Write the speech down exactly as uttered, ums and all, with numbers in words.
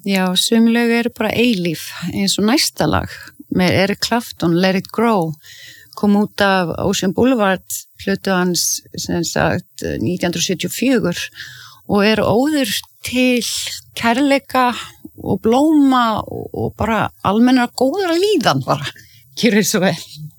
Já, sum lög eru bara eilíf eins og næsta lag með Eric Clapton, Let It Grow kom út af Ocean Boulevard hlutu hans sem sagt nítján hundruð sjötíu og fjögur og er óður til kærleika og blóma og, og bara almenna góðra líðan bara, gerir svo vel.